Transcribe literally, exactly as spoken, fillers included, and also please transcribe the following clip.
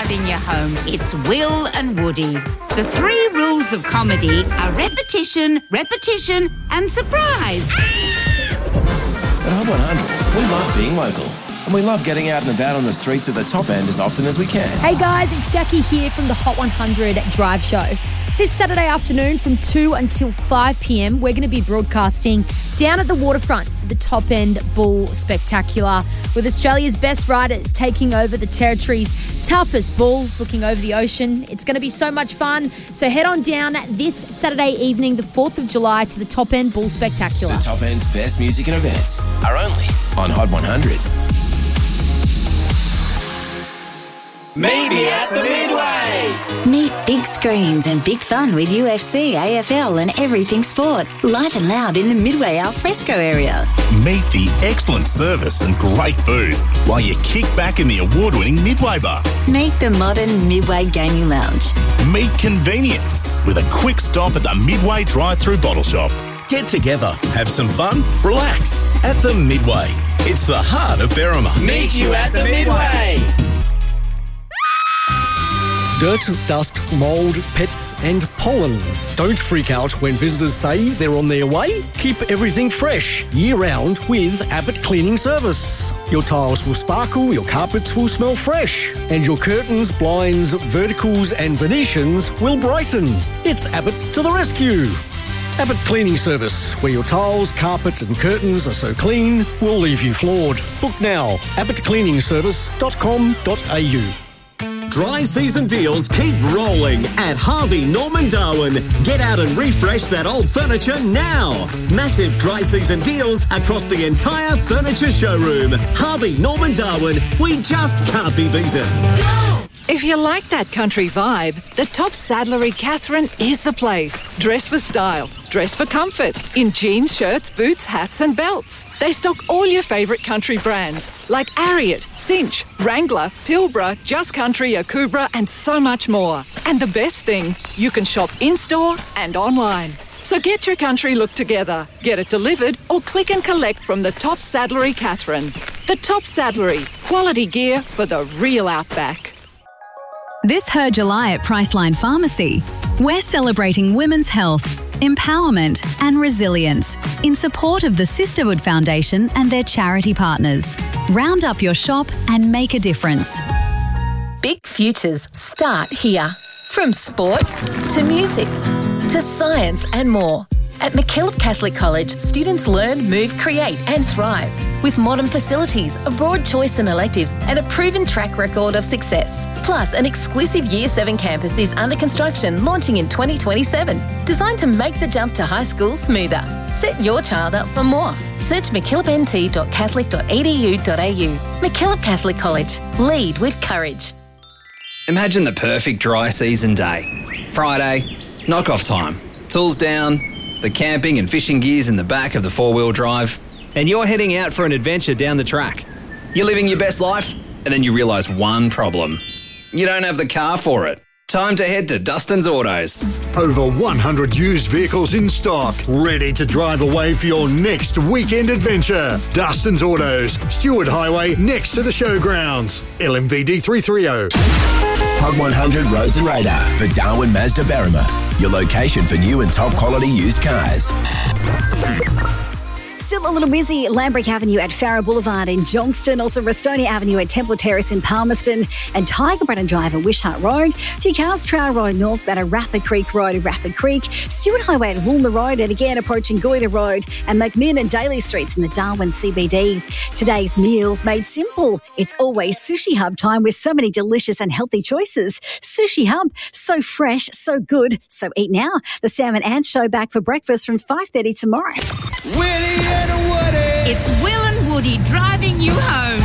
broadcasting your home. It's Will and Woody. The three rules of comedy are repetition, repetition and surprise. At Hub one hundred, we love being local. And we love getting out and about on the streets at the top end as often as we can. Hey guys, it's Jackie here from the Hot one hundred Drive Show. This Saturday afternoon from two until five p.m, we're going to be broadcasting down at the waterfront for the Top End Bull Spectacular, with Australia's best riders taking over the territory's toughest bulls, looking over the ocean. It's going to be so much fun. So head on down this Saturday evening, the fourth of July, to the Top End Bull Spectacular. The Top End's best music and events are only on Hot one hundred. Meet me at the Midway. Meet big screens and big fun with U F C, A F L and everything sport. Live and loud in the Midway alfresco area. Meet the excellent service and great food while you kick back in the award-winning Midway bar. Meet the modern Midway gaming lounge. Meet convenience with a quick stop at the Midway drive-through bottle shop. Get together, have some fun, relax at the Midway. It's the heart of Berrima. Meet you at the Midway. Dirt, dust, mould, pets and pollen. Don't freak out when visitors say they're on their way. Keep everything fresh year-round with Abbott Cleaning Service. Your tiles will sparkle, your carpets will smell fresh, and your curtains, blinds, verticals and Venetians will brighten. It's Abbott to the rescue. Abbott Cleaning Service, where your tiles, carpets and curtains are so clean, will leave you floored. Book now, abbott cleaning service dot com dot a u. Dry season deals keep rolling at Harvey Norman Darwin. Get out and refresh that old furniture now. Massive dry season deals across the entire furniture showroom. Harvey Norman Darwin, we just can't be beaten. If you like that country vibe, the Top Saddlery Catherine is the place. Dress for style, dress for comfort, in jeans, shirts, boots, hats and belts. They stock all your favourite country brands like Ariat, Cinch, Wrangler, Pilbara, Just Country, Akubra and so much more. And the best thing, you can shop in-store and online. So get your country look together, get it delivered or click and collect from the Top Saddlery Catherine. The Top Saddlery, quality gear for the real outback. This Her July at Priceline Pharmacy, we're celebrating women's health, empowerment and resilience in support of the Sisterhood Foundation and their charity partners. Round up your shop and make a difference. Big futures start here. From sport to music to science and more. At MacKillop Catholic College, students learn, move, create and thrive. With modern facilities, a broad choice in electives and a proven track record of success. Plus, an exclusive Year seven campus is under construction, launching in twenty twenty-seven. Designed to make the jump to high school smoother. Set your child up for more. Search mackillop n t dot catholic dot e d u dot a u. MacKillop Catholic College. Lead with courage. Imagine the perfect dry season day. Friday, knock-off time. Tools down, the camping and fishing gear's in the back of the four-wheel drive, and you're heading out for an adventure down the track. You're living your best life, and then you realise one problem. You don't have the car for it. Time to head to Dustin's Autos. Over one hundred used vehicles in stock, ready to drive away for your next weekend adventure. Dustin's Autos, Stewart Highway, next to the showgrounds. L M V D three thirty. Hub one hundred Roads and Radar for Darwin Mazda Berrima. Your location for new and top quality used cars. Still a little busy at Lambrick Avenue at Farrer Boulevard in Johnston, also Restonia Avenue at Temple Terrace in Palmerston, and Tiger Brennan Drive at Wishart Road. Few cars, Trail Road North at Rapid Creek Road at Rapid Creek, Stewart Highway at Woolmer Road, and again approaching Goyder Road and McMinn and Daly Streets in the Darwin C B D. Today's meals made simple. It's always Sushi Hub time with so many delicious and healthy choices. Sushi Hub, so fresh, so good, so eat now. The Sam and Ant Show back for breakfast from five thirty tomorrow. Willie and Woody. It's Will and Woody driving you home.